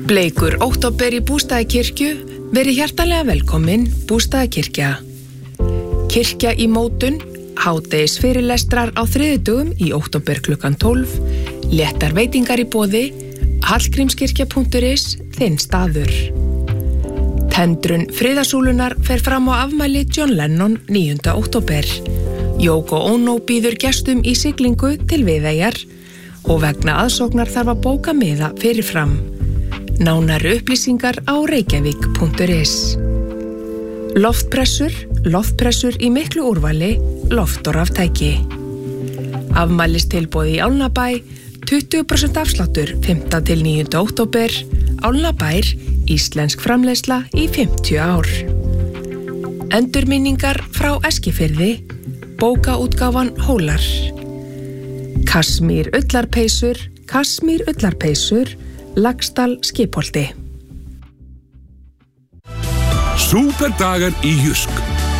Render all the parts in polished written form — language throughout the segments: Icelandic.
Bleikur október í Bústaðakirkju, verið hjartanlega velkomin Bústaðakirkja. Kirkja í mótun, hádegisfyrirlestrar á þriðjudögum í október klukkan 12, léttar veitingar í boði, hallgrímskirkja.is, þinn staður. Tendrun friðasúlunar fer fram á afmæli John Lennon 9. október. Yoko Ono býður gestum í siglingu til Viðeyjar og vegna aðsóknar þarf að bóka miða fyrirfram. Nánari upplýsingar á reykjavík.is. Loftpressur í miklu úrvali, loft og raftæki. Afmælistilboð í Álnabæ, 20% afsláttur 5. til 9. október, Álnabær, íslensk framleiðsla í 50 ár. Endurminningar frá Eskifirði, bókaútgáfan Hólar. Kasmír ullarpeysur, Laxdal Skipholti. Súperdagar í Jysk.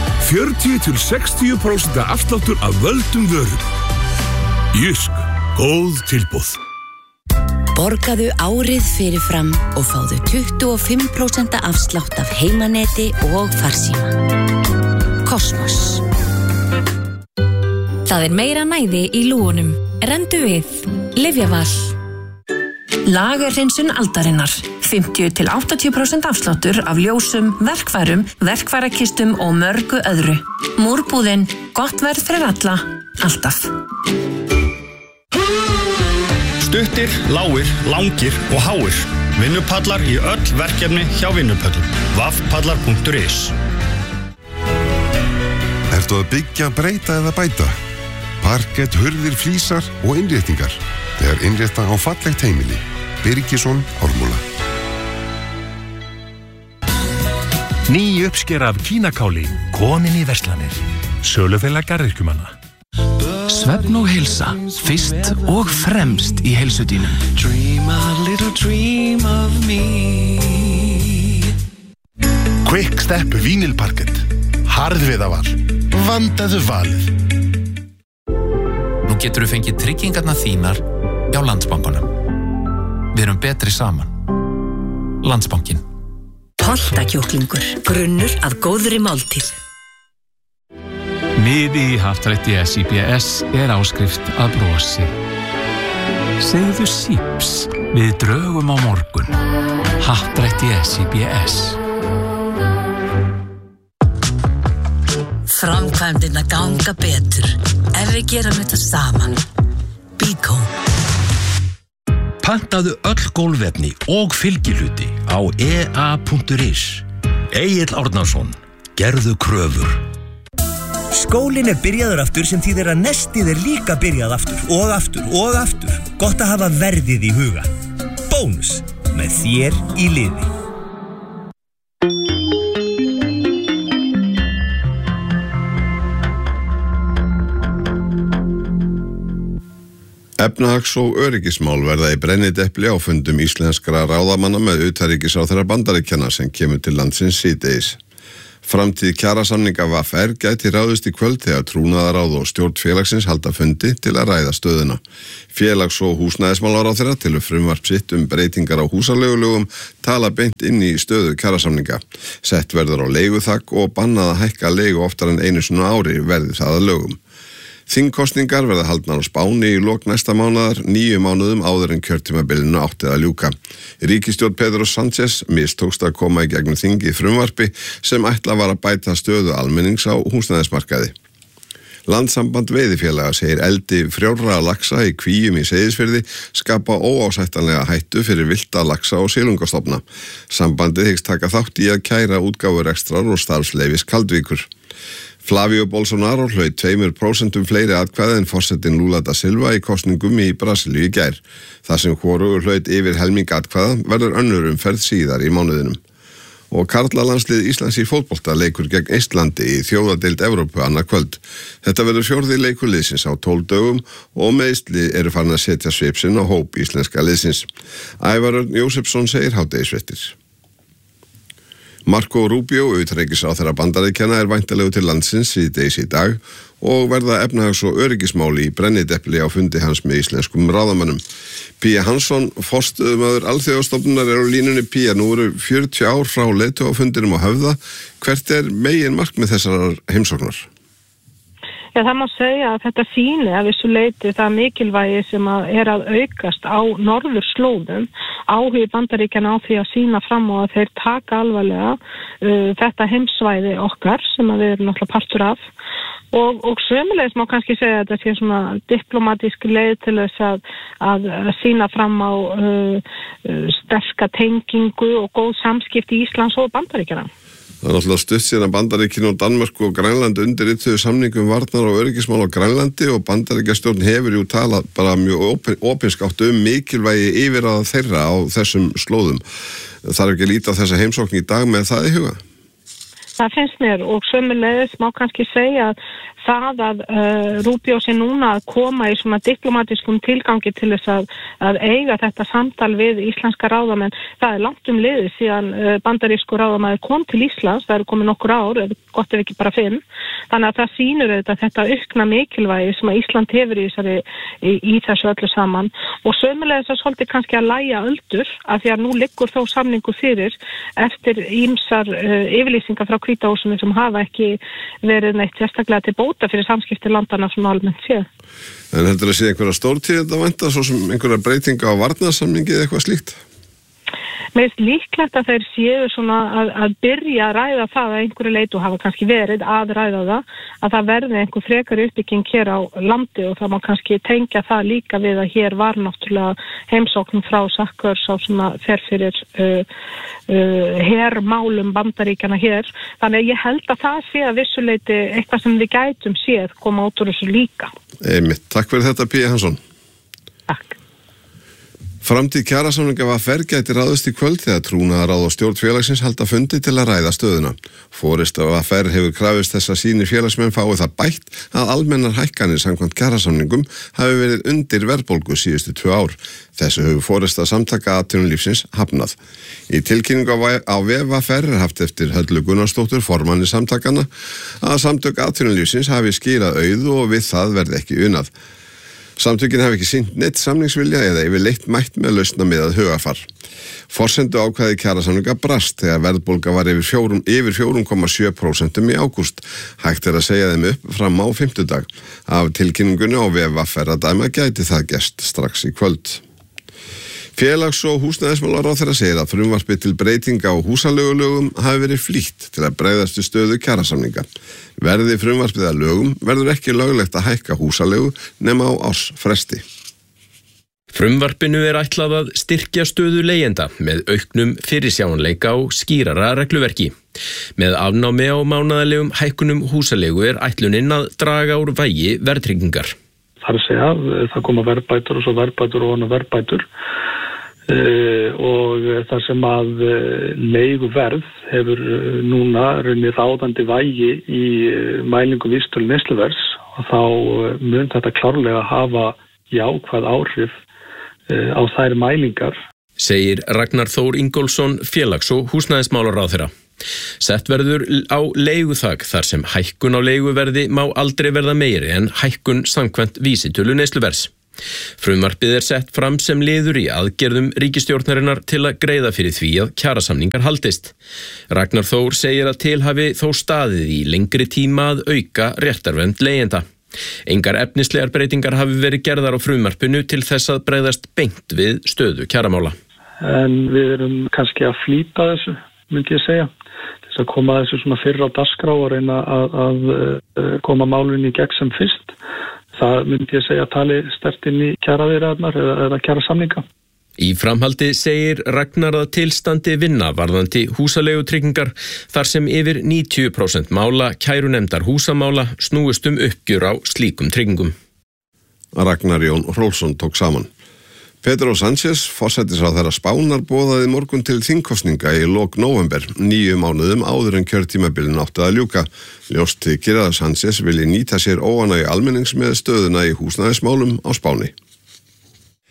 40-60% afsláttur af völdum vörum. Jysk, góð tilboð. Borgaðu árið fyrirfram og fáðu 25% afslátt af heimaneti og farsíma. Kosmos. Það meira næði í lúgunum. Rendu við. Lyfjaval. Lagerhreinsun aldarinnar. 50-80% afsláttur af ljósum, verkfærum, verkfærakistum og mörgu öðru. Múrbúðin, gott verð fyrir alla, alltaf. Stuttir, lágir, langir og háir. Vinnupallar í öll verkefni hjá Vinnupöllum. vafpallar.is. Ertu að byggja, breyta eða bæta? Parkett, hurðir, flísar og innréttingar. Þegar innrétta á fallegt heimili. Birgisson, Ármúla. Ný uppsker af kínakáli, komin í verslanir. Sölufélag garðyrkjumanna. Svefn og heilsa, fyrst og fremst í heilsudínum. Dream a little dream of me. Quick Step vínilparkett. Harðviðaval. Vandaðu valið. Nú getur þú fengið tryggingarnar þínar hjá Landsbankanum. Við erum betri saman. Landsbankin. Holtakjúklingur, grunnur að góðri máltíð. Miði í haftrætti SIBS áskrift að brosi. Segðu síps, við drögum á morgun. Haftrætti SIBS. Framkvæmdina ganga betur ef við gerum þetta saman. Bíkó. Pantaðu öll gólfefni og fylgihluti á ea.is. Egill Árnason, gerðu kröfur. Skólinn byrjaður aftur sem þýðir að nestið líka byrjað aftur og aftur og aftur. Gott að hafa verðið í huga. Bónus, með þér í liði. Efnahags- og öryggismál verða í brennidepli á fundum íslenskra ráðamanna með utanríkisráðherra Bandaríkjanna sem kemur til landsins síðdegis. Framtíð kjarasamninga VR gæti ráðist í kvöld þegar trúnaðaráð og stjórn félagsins halda fundi til að ræða stöðuna. Félags- og húsnæðismálaráðherra telur frumvarp sitt breytingar á húsaleigulögum tala beint inn í stöðu kjarasamninga. Sett verður á leiguþak og bannað að hækka leigu oftar en einu sinni á ári verði það að lögum. Þingkosningar verða haldnar á Spáni í lok næsta mánaðar, 9 mánuðum áður en kjörtímabilinu átti að ljúka. Ríkisstjórn Pedro Sánchez mistókst að koma í gegnum þingi frumvarpi sem ætla var að bæta stöðu almennings á húsnæðismarkaði. Landssamband veiðifélaga segir eldi frjórra laxa í Kvíum í Seyðisfirði skapa óásættanlega hættu fyrir villta laxa og silungastofna. Sambandið hyggst taka þátt í að kæra útgáfurekstrar og starfsleyfis Kaldvíkur. Flávio Bolsonaro hlaut 2% fleiri atkvæði en forsetinn Lula da Silva í kosningum í Brasilíu í gær. Þar sem hvorugur hlaut yfir helming atkvæða verður önnur umferð síðar í mánuðinum. Og karlalandslið Íslands í fótbolta leikur gegn Eistlandi í þjóðadeild Evrópu annað kvöld. Þetta verður 4. leikur liðsins á 12 dögum og meiðsli eru farin að setja svip sinn á hóp íslenska liðsins. Ævar Örn Jósefsson segir hádegisfréttir. Marco Rubio, utanríkisráðherra Bandaríkjanna, væntanlegur til landsins síðdegis í dag og verða efnahags- og öryggismáli í brennidepli á fundi hans með íslenskum ráðamönnum. Pía Hansson, forstöðumaður Alþjóðastofnunar, á línunni. Pía, nú eru 40 ár frá leiðtogafundinum á Höfða. Hvert megin markmið þessarar heimsóknar? Já, það má segja að þetta sýni að vissu leyti það mikilvægi sem að aukast á norðurslóðum, áhugi Bandaríkjanna á því að sýna fram á að þeir taka alvarlega þetta heimsvæði okkar sem að við erum náttúrulega partur af og sömulegis má kannski segja að þetta sé svona diplomatísk leið til þess að sýna fram á sterka tengingu og góð samskipti Íslands og Bandaríkjanna. Það er náttúrulega stutt síðan Bandaríkin og Danmörk og Grænland undirrituðu samningum varnar og öryggismál á Grænlandi og Bandaríkjastjórn hefur talað bara mjög opinskátt mikilvægi yfirráða þeirra á þessum slóðum. Þarf ekki að líta á þessa heimsókn í dag með það í huga? Það finnst mér og sömulegis má kannski segja að það að Rubio sé núna að koma í svona diplomatískum tilgangi til þess að eiga þetta samtal við íslenska ráðamenn, það er langt liðið síðan bandarísku ráðamenn kom til Íslands, það eru komið nokkur ár, gott ef ekki bara 5, þannig að það sýnur þetta aukna mikilvægi sem að Ísland hefur í þessu öllu saman og sömulegis að svolítið kannski að lægja öldur af því að nú liggur þó samningu fyrir eftir ýmsar yfirlýsingar frá Hvíta húsinu sem hafa ekki verið neitt sérstaklega til bóta fyrir samskipti landana svona almennt séð. En heldur að sé einhverja stórtíðinda vænta, svo sem einhverja breytinga á varnarsamningi eða eitthvað slíkt? Mér finnst líklegt að þeir séu svona að byrja að ræða það að einhverju leyti og hafa kannski verið að ræða það, að það verði einhver frekar uppbygging hér á landi og það má kannski tengja það líka við að hér var náttúrulega heimsókn frá Sackers á svona fer fyrir hermálum Bandaríkjanna hér. Þannig að ég held að það sé að vissuleyti eitthvað sem við gætum séð koma út úr þessu líka. Einmitt. Takk fyrir þetta, Pía Hansson. Takk. Framtíð kjarasamninga VR gæti ráðist í kvöld þegar trúnaðarráð og stjórn félagsins halda fundi til að ræða stöðuna. Forysta VR hefur krafist þess að sínir félagsmenn fái það bætt að almennar hækkanir samkvæmt kjarasamningum hafi verið undir verðbólgu síðustu 2 ár. Þessu hefur forysta samtaka atvinnulífsins hafnað. Í tilkynningu á vef VR haft eftir Höllu Gunnarsdóttur, formanni samtakana, að samtök atvinnulífsins hafi skilað auðu og við það verði ekki unað. Samtökin hafi ekki sýnt neitt samningsvilja eða yfirleitt mætt með lausna miðað hugafar. Forsendu ákvæði kjarasamninga brast þegar verðbólga var yfir 4,7% í ágúst. Hægt að segja þeim upp fram á 5. dag. Af tilkynningunni á vef VR að dæma gæti það gerst strax í kvöld. Félags- og húsnæðismálaráðherra segir að frumvarpið til breytinga á húsaleigulögum hafi verið flýtt til að bregðast við stöðu kjarasamninga. Verði frumvarpið að lögum verður ekki löglegt að hækka húsaleigu nema á ársfresti. Frumvarpinu ætlað að styrkja stöðu leigjenda með auknum fyrirsjáanleika og skýrara regluverki. Með afnámi á mánaðarlegum hækkunum húsaleigu ætlunin að draga úr vægi verðtryggingar. Það að segja, það koma verðbætur og svo verðbætur og verðbætur og það sem að leiguverð hefur núna raunir ráðandi vægi í mælingu vísitölu neysluverðs og þá mun þetta klárlega hafa jákvæð áhrif á þær mælingar. Segir Ragnar Þór Ingólfsson, félags- og húsnæðismálaráðherra. Sett verður á leiguþak þar sem hækkun á leiguverði má aldrei verða meiri en hækkun samkvæmt vísitölu neysluverðs. Frumvarpið sett fram sem liður í aðgerðum ríkisstjórnarinnar til að greiða fyrir því að kjarasamningar haldist. Ragnar Þór segir að til hafi þó staðið í lengri tíma að auka réttarvernd leigjenda. Engar efnislegar breytingar hafi verið gerðar á frumvarpinu til þess að bregðast beint við stöðu kjaramála. En við erum kannski að flýta þessu, myndi ég segja, til þess að koma þessu svona fyrr á dagskrá og reyna að koma málunni í gegn sem fyrst. Það myndi ég segja að tali sterkt inn í kjaraviðræðurnar eða kjarasamninga. Í framhaldi segir Ragnar að tilstandi vinna varðandi húsaleigutryggingar þar sem yfir 90% mála kærunefndar húsamála snúist uppgjör á slíkum tryggingum. Ragnar Jón Hrólfsson tók saman. Pedro Sánchez, forsætisráðherra Spánar, boðaði morgun til þingkosninga í lok nóvember, 9 mánuðum áður en kjörtímabilin átti að ljúka. Ljóst þykir að Sánchez vilji nýta sér óánægju almennings með stöðuna í húsnæðismálum á Spáni.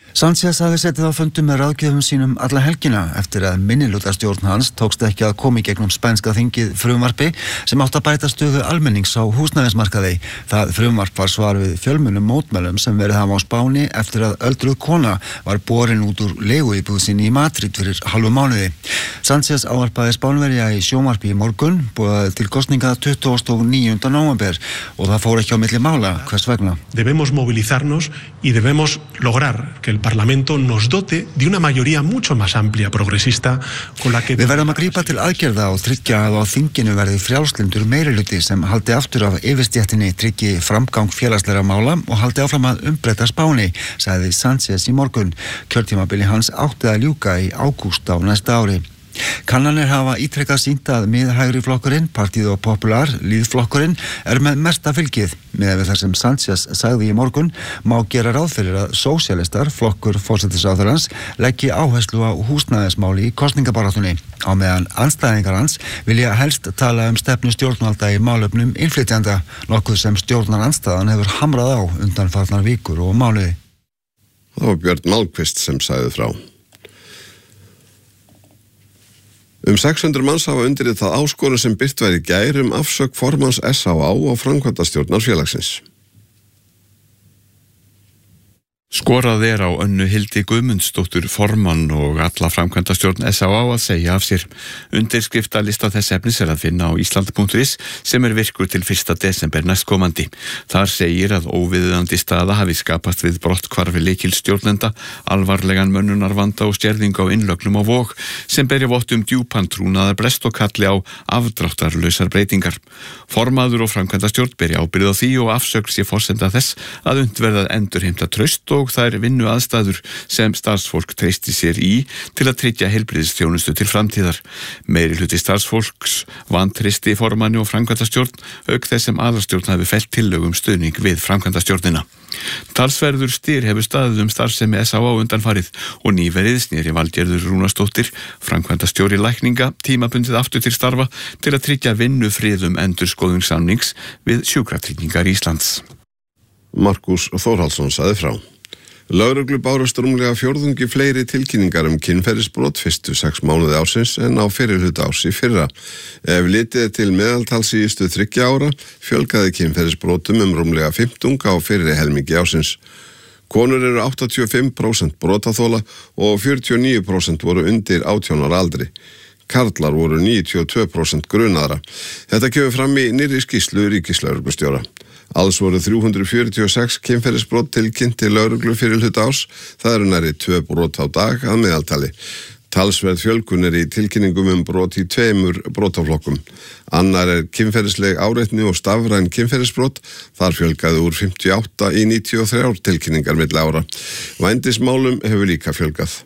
Sanchez hafði setið á fundum með ráðgjöfum sínum alla helgina eftir að minnihlutastjórn hans tókst ekki að koma í gegnum spænska þingið frumvarpi sem átt að bæta stöðu almennings á húsnæðismarkaði. Það frumvarp var svar við fjölmennum mótmælum sem verið hafa á Spáni eftir að öldruð kona var borin út úr leiguíbúð sinni í Madrid fyrir hálfu mánuði. Sanchez ávarpaði Spánverja í sjónvarpi í morgun, boðaði til kosninga 29. nóvember og það fór ekki á milli mála hvers vegna. Debemos movilizarnos y debemos lograr que el Parlamento nos dote de una mayoría mucho más amplia progresista con la que... Við verðum að grípa til aðgerða og tryggja að á þinginu verði frjálslyndur meirihluti sem haldi aftur af yfirstéttinni, tryggi framgang félagslegra mála og haldi áfram að umbreyta Spáni, sagði Sanchez í morgun. Kjörtímabili hans átti að ljúka í ágúst á næsta ári. Kannanir hafa ítrekkað sýnt að miðhægri flokkurinn, Partido Popular, Lýðflokkurinn, með mesta fylgið. Miðað við þar sem Sanchez sagði í morgun, má gera ráð fyrir að sósíalistar, flokkur forsætisráðherrans, leggi áherslu á húsnæðismáli í kosningabaráttunni. Á meðan andstæðingar hans vilja helst tala stefnu stjórnvalda í málefnum innflytjenda, nokkuð sem stjórnarandstæðan hefur hamrað á undanfarnar vikur og mánuði. Það var Björn Malmqvist sem sagði frá. 600 manns hafa undirritað áskorun sem birt var í gær afsögn formanns SÁÁ og framkvæmdastjórnar félagsins. Skorað á Önnu Hildi Guðmundsdóttur formann og alla framkvæmdastjórn SÁÁ að segja af sér. Undirskriftalista þess efnis að finna á Ísland.is sem virkur til 1. desember næstkomandi. Þar segir að óviðeigandi staða hafi skapast við brotthvarfi lykilstjórnenda, alvarlegan mönnunarvanda og skerðing á innlögnum á Vog sem berja vott djúpan trúnaðarbrest og kalli á afdráttarlausar breytingar. Formaður og framkvæmdastjórn berja ábyrgð á því og afsögn sé forsenda þess að unnt verði að endurheimta traust og þær vinnu aðstæður sem starfsfólk treysti sér í til að tryggja heilbrigðisþjónustu til framtíðar. Meirihluti starfsfólks vantreysti formanni og framkvæmdastjórn auk þess sem aðalstjórn hafi fellt tillögum stuðning við framkvæmdastjórnina. Talsverður styr hefur staðið starfsemi SÁÁ undanfarið og nýverið sneri Valgerður Rúnarsdóttir, framkvæmdastjóri lækninga, tímabundið aftur til starfa til að tryggja vinnufrið endurskoðungssamnings við Sjúkratryggingar Íslands. Markus Þórhallsson sagði frá. Lögreglu bárust rúmlega fjórðungi fleiri tilkynningar kynferðisbrot fyrstu 6 mánuði ársins en á fyrri hluta árs í fyrra. Ef litið til meðaltals síðustu 3 ára fjölgaði kynferðisbrotum rúmlega 15 á fyrri helmingi ársins. Konur eru 85% brotaþola og 49% voru undir 18 ára aldri. Karlar voru 92% grunaðra. Þetta kemur fram í nýrri skýrslu ríkislögreglustjóra. Alls voru 346 kynferðisbrot tilkynnt til lögreglu fyrir hluta árs. Það eru nærri 2 brot á dag að meðaltali. Talsverð fjölgun í tilkynningum brot í 2 brotaflokkum. Annar kynferðisleg áreitni og stafræn kynferðisbrot. Þar fjölgaði úr 58 í 93 tilkynningar milli ára. Vændismálum hefur líka fjölgað.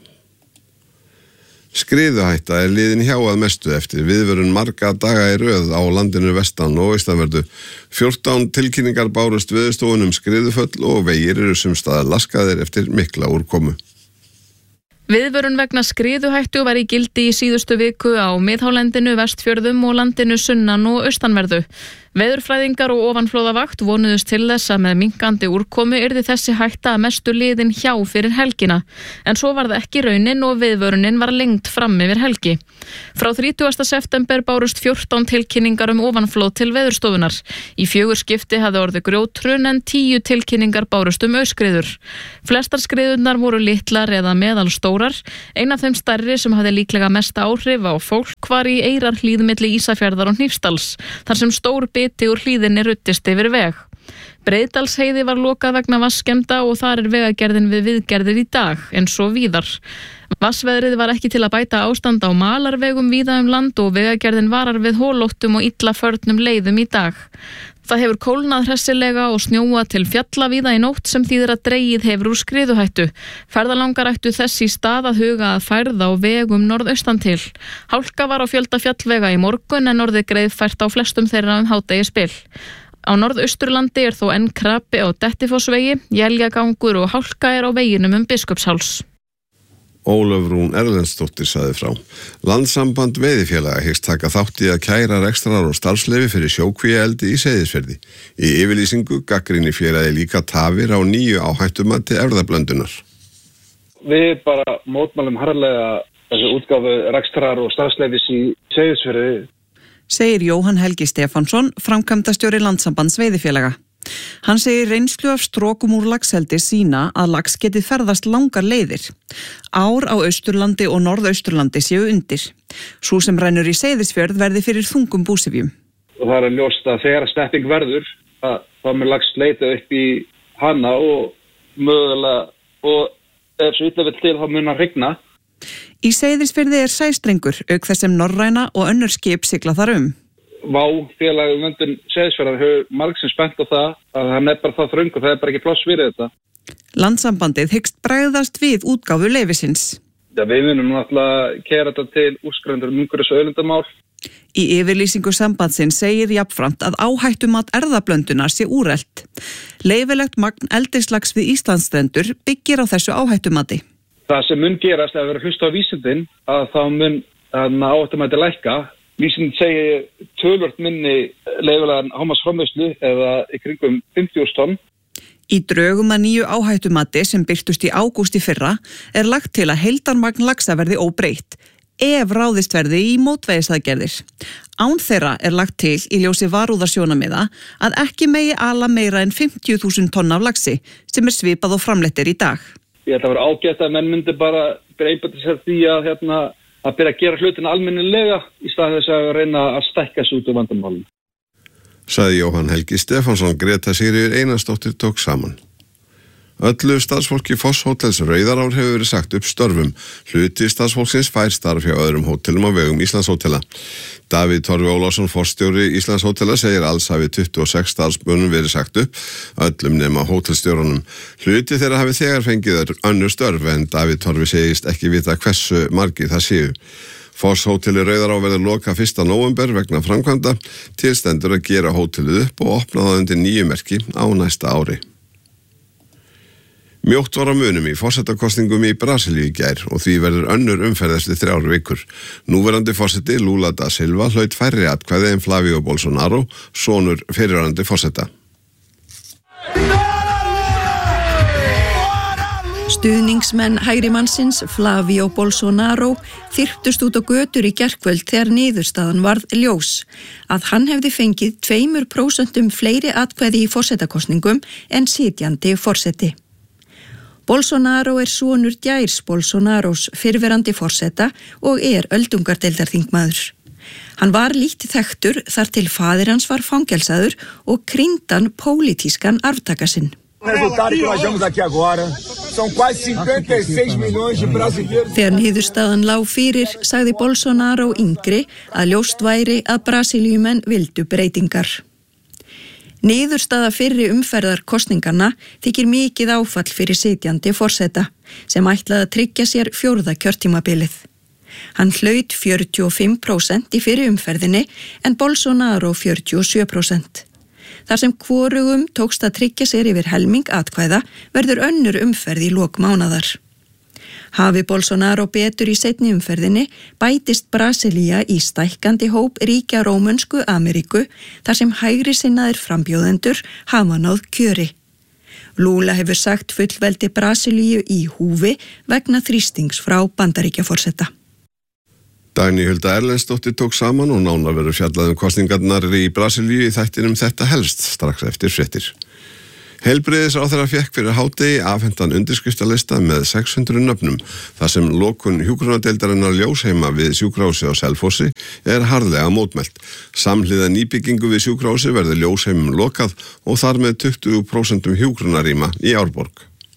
Skriðuhætta liðin hjá að mestu eftir viðvörun marga daga í röð á landinu vestan og austanverðu. 14 tilkynningar bárust Veðurstofunni skriðuföll og vegir eru sumstaðar laskaðir eftir mikla úrkomu. Viðvörun vegna skriðuhættu var í gildi í síðustu viku á miðhálendinu, Vestfjörðum og landinu sunnan og austanverðu. Veðurfræðingar og ofanflóðavakt vonuðust til þess að með minnkandi úrkomu yrði þessi hætta að mestu liðin hjá fyrir helgina, en svo var það ekki raunin og viðvörunin var lengt fram yfir helgi. Frá 30. september bárust 14 tilkynningar ofanflóð til Veðurstofunar. Í 4 skipti hafði orðið grjóthrun en 10 tilkynningar bárust aurskriður. Flestar skriðurnar voru litlar eða meðalstórar. Ein af þeim stærri sem hafði líklega mest áhrif á fólk var í Eyrarhlíð milli Ísafjarðar og Hnífsdals, þar sem stór biti úr hlíðinni ruddist yfir veg. Breiðdalsheiði var lokað vegna vatnsskemmda og þar vegagerðin við viðgerðir í dag, eins og víðar. Vatnsveðrið var ekki til að bæta ástand á malarvegum víða land og vegagerðin varar við holóttum og illa förnum leiðum í dag. Það hefur kólnað hressilega og snjóað til fjalla víða í nótt sem þýðir að dregið hefur úr skriðuhættu. Ferðalangar ættu þess í stað að huga að færð á vegum norðaustan til. Hálka var á fjölda fjallvega í morgun en orðið greiðfært á flestum þeirra hádegisbil. Á norðausturlandi þó enn krapi á Dettifossvegi, éljagangur og hálka á veginum Biskupsháls. Ólöf Rún Erlendsdóttir sagði frá. Landssamband veiðifélaga hyggst taka þátt í að kæra rekstrar og starfsleyfi fyrir sjókvíaeldi í Seyðisfirði. Í yfirlýsingu gagnrýnir félagið líka tafir á nýju áhættumati erfðablöndunar. við bara mótmælum harðlega þessu útgáfu rekstrar og starfsleyfis í Seyðisfirði. Segir Jóhann Helgi Stefánsson, framkvæmdastjóri Landssambands veiðifélaga. Hann segir reynslu af strokum úr laxeldi sína að lax geti ferðast langar leiðir. Ár á Austurlandi og Norðausturlandi séu undir. Sú sem rennur í Seyðisfjörð verði fyrir þungum búsifjum. Og það ljóst að þegar stepping verður, þá mun lax leita upp í hana og mögulega, og ef svo illa vill til þá mun hann hrygna. Í Seyðisfirði sæstrengur, auk þess sem Norræna og önnur skip sigla þar Vá, félagið vöndun Seyðisfjarðar hefur margsins spennt á það að hann bara það þröngur, það bara ekki pláss fyrir þetta. Landssambandið hyggst bregðast við útgáfu leyfisins. Já, við munum náttúrulega keyra þetta til úrskurðendur umhverfis- og auðlindamál. Í yfirlýsingu sambandsins segir jafnframt að áhættumat erfðablöndunar sé úrelt. Leyfilegt magn eldislax við Íslandsstrendur byggir á þessu áhættumati. Það sem mun gerast ef við hlusta á vísindin að þá mun áhættumati lækka. Vísindin segir tölvört minni leyfilegan hámarksframleiðslu eða í kringum 50.000 tonn. Í drögum að nýju áhættumati sem birtust í ágúst í fyrra lagt til að heildarmagn laxa verði óbreytt ef ráðist verði í mótvægisaðgerðir. Án þeirra lagt til í ljósi varúðarsjónamiða að ekki megi ala meira en 50.000 tonn af laxi sem svipað og framleittir í dag. Ég held að vera ágætt að menn myndi bara einbeita sér því að byrja að gera hlutina almennilega í stað þess að reyna að stækka sig út úr vandamálum. Sagði Jóhann Helgi Stefánsson. Greta Sigríður Einarsdóttir tók saman. Öllu starfsfólki Foss Hótels Rauðarár hefur verið sagt upp störfum. Hluti starfsfólksins fær starf hjá öðrum hótelum á vegum Íslandshótela. Davíð Torfi Ólafsson, forstjóri Íslandshótela, segir alls hafi 26 starfsmönnum verið sagt upp, öllum nema hótelstjórunum. Hluti þeirra hafi þegar fengið önnur störf en Davíð Torfi segist ekki vita hversu margir það séu. Foss Hóteli Rauðará verður loka 1. nóvember vegna framkvæmda. Til stendur að gera hótelið upp og opna það undir nýju merki á næsta ári. Mjótt var á munum í forsetakosningum í Brasilíu í gær og því verður önnur umferð eftir 3 vikur. Núverandi forseti Lula da Silva hlaut færri atkvæði en Flavio Bolsonaro, sonur fyrrverandi forseta. Stuðningsmenn hægrimannsins Flavio Bolsonaro þyrptust út á götur í gærkvöld þegar niðurstaðan varð ljós. Að hann hefði fengið 2% fleiri atkvæði í forsetakosningum en sitjandi forseti. Bolsonaro sonur Jairs Bolsonaros fyrrverandi forseta og öldungardeildarþingmaður. Hann var lítt þekktur þar til faðir hans var fangelsaður og krýndan pólitískan arftaka sinn. Þegar niðurstaðan lá fyrir sagði Bolsonaro yngri að ljóst væri að Brasilíumenn vildu breytingar. Niðurstaða fyrri umferðar kosninganna þykir mikið áfall fyrir sitjandi forseta sem ætlaði að tryggja sér 4. kjörtímabilið. Hann hlaut 45% í fyrri umferðinni en Bolsonaro 47%. Þar sem hvorugum tókst að tryggja sér yfir helming atkvæða verður önnur umferð í lok mánaðar. Hafi Bolsonaro betur í seinni umferðinni bætist Brasilía í stækkandi hóp ríkja Rómönsku Ameríku þar sem hægri sinnaðir frambjóðendur hafa náð kjöri. Lula hefur sagt fullveldi Brasilíu í húfi vegna þrýstings frá Bandaríkjaforseta. Dagný Hulda Erlendsdóttir tók saman og nánar verður fjallað kosningarnar í Brasilíu í þættinum Þetta helst strax eftir fréttir. Heilbrigðisráðherra fékk fyrir hádegi afhentan undirskriftalista með 600 nöfnum þar sem lokun hjúkrunardeildarinnar Ljósheima við sjúkrahúsi á Selfossi harðlega mótmælt. Samhliða nýbyggingu við sjúkrahúsi verður Ljósheimum lokað og þar með 20% hjúkrunarrýma í Árborg.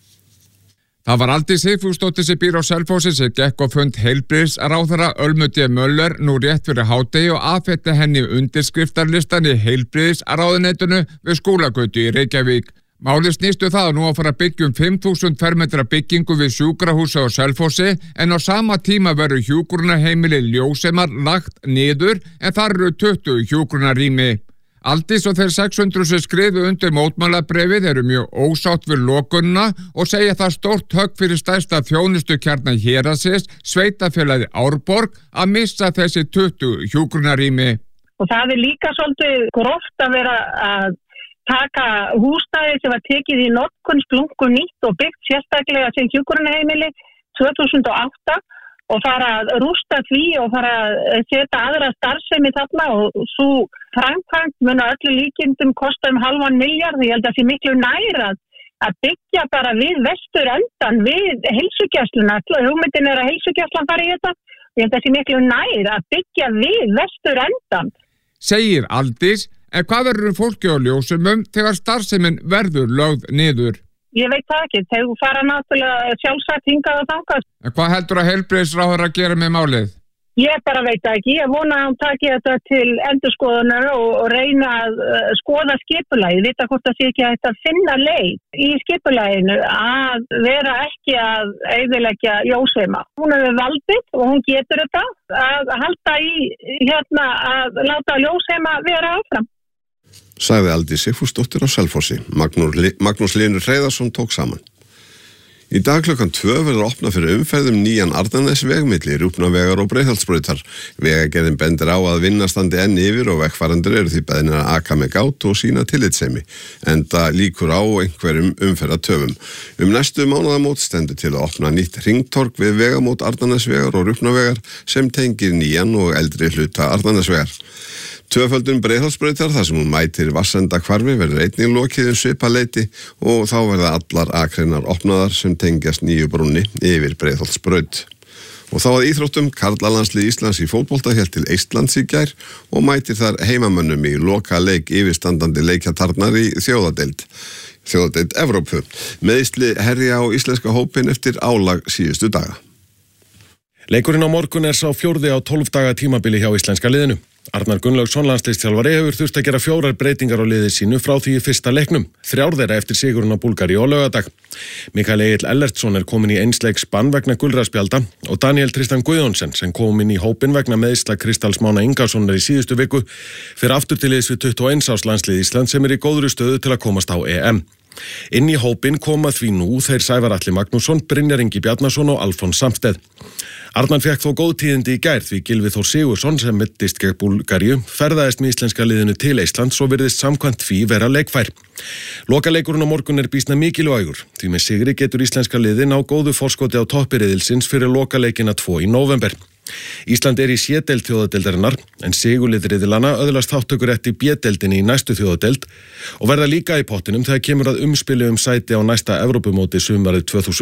Það var Aldís Sigfúsdóttir sem býr á Selfossi sem gekk á fund heilbrigðisráðherra Ölmu D. Möller nú rétt fyrir hádegi og afhenti henni undirskriftarlistan í heilbrigðisráðuneytinu við Skúlagötu í Reykjavík. Málið snýstu það að nú að fara að byggja 5.000 fermetra byggingu við sjúkrahúsi á Selfossi en á sama tíma verður hjúkrunarheimili Ljósheimar lagt niður en þar eru 20 hjúkrunarrými. Aldís og þeir 600 sem skrifu undir mótmælabréfið eru mjög ósátt við lokunna og segja það stórt högg fyrir stærsta þjónustukjarna héraðsins, sveitafélagið Árborg, að missa þessi 20 hjúkrunarrými. Og það líka svolítið gróft að vera að taka húsnæði sem var tekið í notkun splungu nýtt og byggt sérstaklega sem hjúkrunarheimili 2008 og fara að rústa því og fara að setja aðra starfsemi þarna og svo framkvæmt mun að öllu líkindum kosta 500 milljarð. Ég held að það sé miklu nær að byggja bara við vesturendan, við heilsugæsluna. Hugmyndin að heilsugæslan fari í þetta. Ég held að það sé miklu nær að byggja við vesturendan. Segir Aldís, en hvað verður fólki á Ljósumum þegar starfsemin verður lögð niður? Ég veit það ekki, þegar fara náttúrulega sjálfsagt hingað og þangað. En hvað heldur að heilbrigðisráðherra gera með málið? Ég bara veit það ekki, ég vona að hann taki þetta til endurskoðunar og reyna að skoða skipulagið, vita hvort það sé ekki hægt að finna leið í skipulaginu að vera ekki að eyðileggja Ljósheima. Hún hefur valdið og hún getur þetta að halda í að láta Ljósheima vera áfram. Sagði Aldís Sigfúsdóttir á Selfossi. Magnús Hlynur Hreiðarsson tók saman. Í dag klukkan 2 verður opnað fyrir umferðum nýjan Arnarnesveg milli Rjúpnavegar og Breiðholtsbrautar. Vegagerðin bendir á að vinnastandi enn yfir og vegfarendur eru því beðnir að aka með gát og sína tillitssemi, enda líkur á einhverjum umferðartöfum. Næstu mánaðamót stendur til að opna nýtt hringtorg við vegamót Arnarnesvegar og Rjúpnavegar sem tengir nýjan og eldri hluta Arnarnesvegar. Tvöföldun Breiðholtsbrautar þar sem hún mætir Vassendahvarfi verður einnig lokið svipaleiti og þá verða allar akreinar opnaðar sem tengjast nýju brúnni yfir Breiðholtsbraut. Og þá að íþróttum, karlalandslið Íslands í fótbolta hélt til Eistlands í gær og mætir þar heimamönnum í loka leik yfirstandandi leikjatarnar í þjóðadeild Evrópu. Meiðsli herja á íslenska hópin eftir álag síðustu daga. Leikurinn á morgun sá 4. á 12 daga tímabili hjá íslenska liðinu. Arnar Gunnlaugsson, landsliðsþjálfari, hefur þurft að gera 4 breytingar á liði sínu frá því í fyrsta leiknum, 3 þeirra eftir sigurinn á Búlgaríu á laugardag. Mikael Egill Ellertsson komin í einsleiks bann vegna gulrspjalda og Daniel Tristan Guðjónsson sem kom inn í hópinn vegna meiðsla Kristals Mána Ingarssonar í síðustu viku fyrir aftur til liðs við 21 árs landslið Íslands sem í góðri stöðu til að komast á EM. Inn í hópinn koma því nú þeir Sævar Atli Magnússon, Brynjar Ingi Bjarnason og Alfons Samsteð. Arnar fékk þó góð tíðindi í gær því Gylfi Þór Sigurðsson sem meiddist gegn Búlgaríu ferðaðist með íslenska liðinu til Eistlands og virðist samkvæmt því vera leikfær. Lokaleikurinn á morgun býsna mikilvægur því með sigri getur íslenska liðin á góðu forskoti á toppi riðilsins fyrir lokaleikina 2 í nóvember. Ísland í C-deild þjóðadeildarinnar en sigurlið riðilana öðlast þátttökurétt í B-deildinni í næstu þjóðadeild og verða líka í pottinum þegar kemur að umspili sæti á næsta Evrópumóti sumarið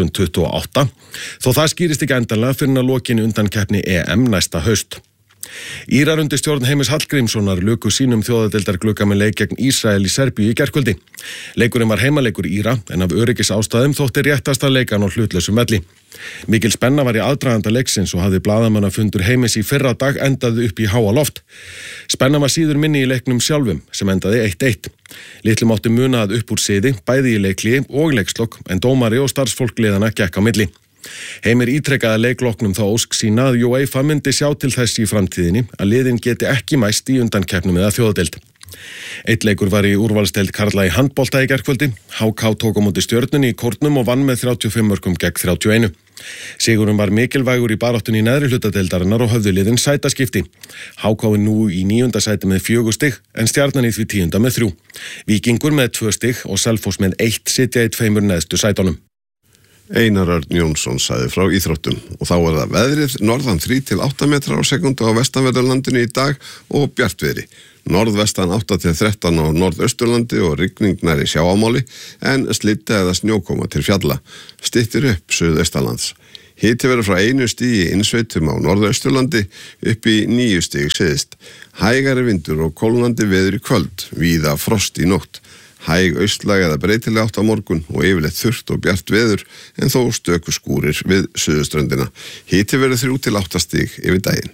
2028 þó það skýrist ekki endanlega fyrir að lokinni undankeppni EM næsta haust. Írar undir stjórn Heimis Hallgrímssonar luku sínum þjóðadeildarglugga með leik gegn Ísrael í Serbíu í gærkvöldi. Leikurinn var heimaleikur Íra en af öryggisástæðum þótti réttast að leika hann á hlutlausum velli. Mikil spenna var í aðdraganda leiksins og hafði blaðamannafundur Heimis í fyrra dag endaði upp í háa loft. Spenna var síður minni í leiknum sjálfum sem endaði 1-1. Litlu mátti muna að upp úr siði, bæði í leikli og leikslokk en dómari og starfsfólk liðana gekk á milli. Heimir ítrekkaði leikloknum þá ósk sína að UEFA myndi sjá til þess í framtíðinni að liðin geti ekki mæst í undankeppnum eða þjóðadeild. Eitt leikur var í úrvalsdeild karla í handbolta í gærkvöldi. HK tók á móti Stjörnunni í Kórnum og vann með 35 mörkum gegn 31. Sigurinn var mikilvægur í baráttunni í neðri hluta deildarinnar og höfðu liðin sætaskipti. HK nú í 9. sæti með 4 stig en Stjarnan í því 10. með 3. Víkingur með 2 stig og Selfoss með 1 sitja í 2 neðstu sætunum. Einar Örn Jónsson sagði frá íþróttum og þá það veðrið norðan 3-8 metrar á sekundu á vestanverðurlandinu í dag og bjartviðri. Norðvestan 8-13 á norðausturlandi og rigning nærri sjávarmáli en slydda eða snjókoma til fjalla. Styttir upp suðaustanlands. Hiti verður frá 1 stig í innsveitum á norðausturlandi upp í 9 stig syðst. Hægari vindur og kólnandi veður í kvöld, víða frost í nótt. Hæg austlæg eða breytileg átt á morgun og yfirleitt þurrt og bjart veður en þó stöku skúrir við suðuströndina. Hiti verður 3-8 stig yfir daginn.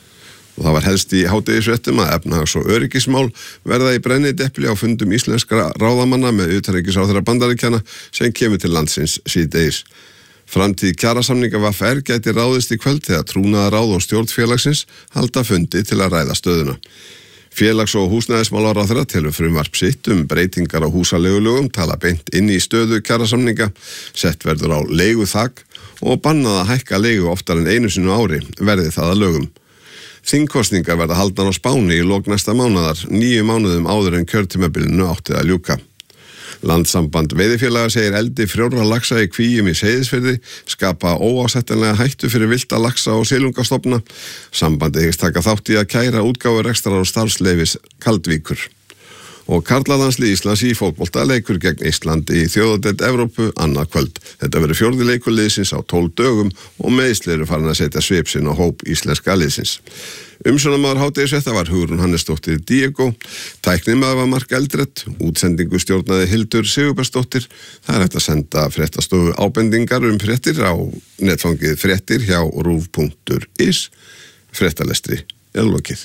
Og það var helst í hádegisfréttum að efnahags- og öryggismál verða í brennidepli á fundum íslenskra ráðamanna með utanríkisráðherra Bandaríkjanna sem kemur til landsins síðdegis. Framtíð kjarasamninga VR gæti ráðist í kvöld þegar trúnaðarráð og stjórnfélagsins halda fundi til að ræða stöðuna. Félags- og húsnæðismálaráðherra telur frumvarp sitt breytingar á húsaleigulögum tala beint inn í stöðu kjarasamninga, sett verður á leiguþak og bannað að hækka leigu oftar en einu sinni á ári verði það að lögum. Þingkosningar verða haldnar á Spáni í lok næsta mánaðar, 9 mánuðum áður en kjörtímabilinu átti að ljúka. Landssamband veiðifélaga segir eldi frjórra laxa í Kvíum í Seyðisfirði skapa óásættanlega hættu fyrir villta laxa og silungastofna. Sambandið hyggst taka þátt í að kæra útgáfu rekstrar og starfsleyfis Kaldvíkur. Og karlalandslið Íslands í fótbolta leikur gegn Íslandi í þjóðadeild Evrópu annað kvöld. Þetta verður 4. leikur liðsins á 12 dögum og meiðsli eru farin að setja svip sinn á hóp íslenska liðsins. Umsjónarmaður hádegisfrétta var Hugrún Hannesdóttir Diego, tæknimaður var Mark Eldrett, útsendingu stjórnaði Hildur Sigurbergsdóttir. Það er hægt að senda fréttastofu ábendingar fréttir á netfangið fréttir hjá ruv.is. Fréttalestri er lokið.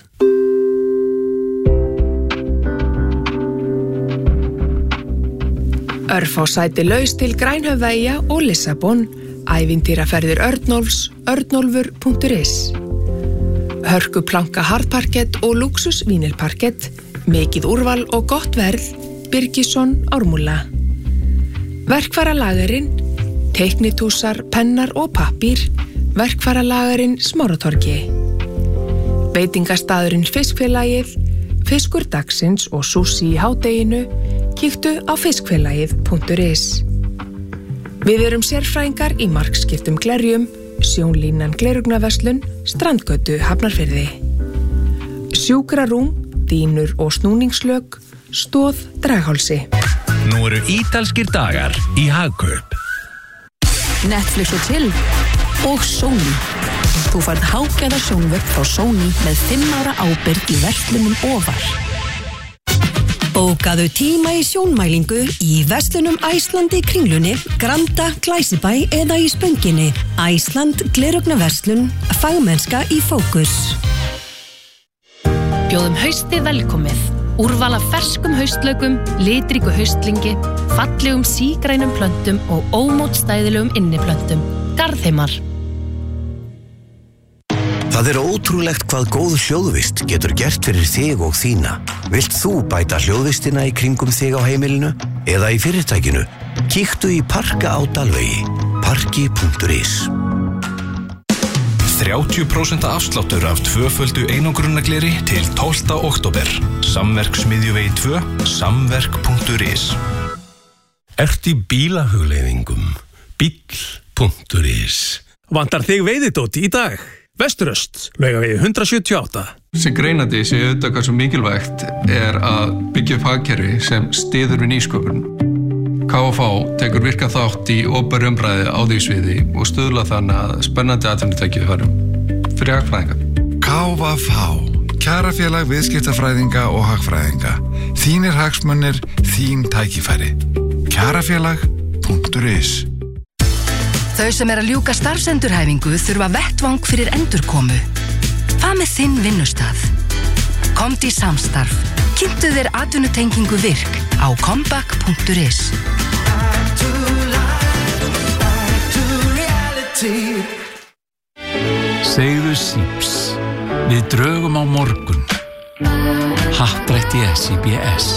Örfá sæti laus til Grænhöfðaeyja og Lissabon. Ævintýraferðir Örnólfs, örnólfur.is. Hörkuplanka hardparkett og luxus vínilparkett, mikið úrval og gott verð, Birgisson Ármúla. Verkfæralagerinn, teiknitúsar, pennar og pappír, Verkfæralagerinn Smáratorgi. Veitingastaðurinn Fiskfélagið, Fiskur dagsins og sushi í hádeginu, kíktu á fiskfélagið.is. Við erum sérfræðingar í markskiptum glerjum, Sjónlínan glerugnaverslun, Strandgötu Hafnarfirði. Sjúkrarúm, dýnur og snúningslök, Stoð Draghálsi. Nú eru ítalskir dagar í Hagkaup. Netflix og chill og Sony. Þú færð hágæða sjónvörp frá Sony með 5 ára ábyrgð í verslunum ofar. Bókaðu tíma í sjónmælingu í verslunum Æsland í Kringlunni, Granda, Glæsibæ eða í Spönginni. Æsland glerugnaverslun, fagmennska í fókus. Bjóðum haustið velkomið. Úrval af ferskum haustlaukum, litríku haustlingi, fallegum sígrænum plöntum og ómótstæðilegum inniplöntum. Garðheimar. Það er ótrúlegt hvað góð hljóðvist getur gert fyrir þig og þína. Vilt þú bæta hljóðvistina í kringum þig á heimilinu eða í fyrirtækinu? Kíktu í Parka á Dalvegi, parki.is. 30% afsláttur af tvöföldu einangrunargleri til 12. október. Samverksmiðjuvegi 2, samverk.is. Ert í bílahugleiðingum, bíl.is. Vantar þig veiðidót í dag? Vesturöst, Laugavegi 178. Sem greinandi sé auðvitað hvað svo mikilvægt er að byggja upp hagkerfi sem styður við nýsköpun. KFH tekur virkan þátt í opinberri umræðu á því sviði og stuðla þannig að spennandi atvinnutækifærum fyrir hagfræðinga. KFH, Kjarafélag viðskiptafræðinga og hagfræðinga. Þínir hagsmunir, þín tækifæri. Kjarafélag.is. Þau sem að ljúka starfsendurhæfingu þurfa vettvang fyrir endurkomu. Hvað með þinn vinnustað? Komdu í samstarf. Kynntu þér atvinnutengingu virk á comeback.is. Segðu síps. Við drögum á morgun. Happdrætti SIBS.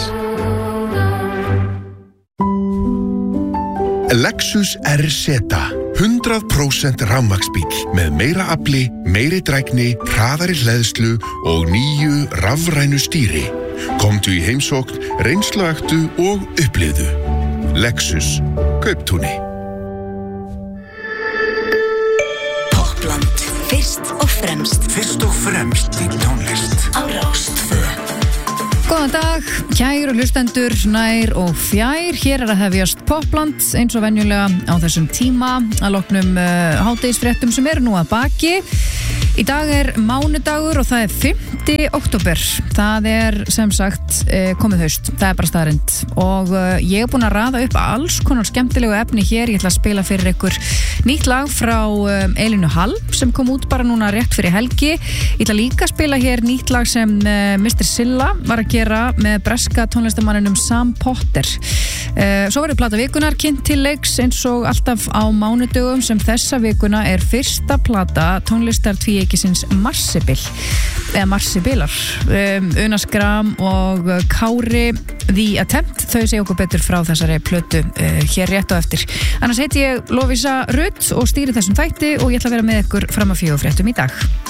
Lexus RZ 100% rafmagnsbíll með meira afli, meiri drægni, hraðari hleðslu og nýju rafrænu stýri. Komdu í heimsókn, reynsluaktu og upplifðu. Lexus, Kauptúni. Poppland, fyrst og fremst. Fyrst og fremst í tónlist. Á Rás 2. Góðan dag, kæru hlustendur, nær og fjær. Hér er að hefjast Poppland eins og venjulega á þessum tíma að loknum hádegisfréttum sem eru nú að baki. Í dag er mánudagur og það er 5. október. Það er sem sagt komið haust, það er bara staðarind. Og ég er búin að raða upp alls konar skemmtilegu efni hér. Ég ætla að spila fyrir ykkur nýtt lag frá Elínu Hall sem kom út bara núna rétt fyrir helgi. Ég ætla líka að spila hér nýtt lag sem Mr. Silla var að gera með breska tónlistamanninum Sam Potter. Svo verður plata vikunar kynnt til leiks eins og alltaf á mánudögum sem þessa vikuna er fyrsta plata tónlistartvíeykisins Marsibil eða Marsibilar. Una Skram og Kári The Attempt, þau segja okkur betur frá þessari plötu hér rétt á eftir. Annars heiti ég Lovísa Rutt og stýri þessum þætti og ég ætla að vera með ykkur fram að 4 fréttum í dag.